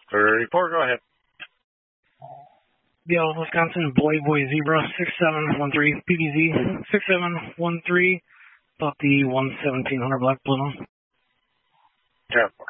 34, go ahead. Bill, Wisconsin, Boy Zebra, 6713, PBZ, 6713, about the 11700 black balloon. 10-4.